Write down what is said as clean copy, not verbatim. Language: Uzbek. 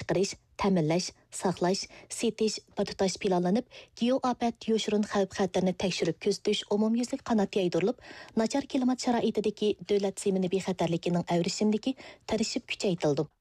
چىقىرىش, ta'minlash, saqlash, setish va tutash planlanib, geoafat yoshurun xavf-xatarni tekshirib kuzatish umumyuzlik qanot yaydirilib, nachar klimat sharoitidagi davlat zemini bexatarligining avrishimdagi tarishib kuchaytirildi.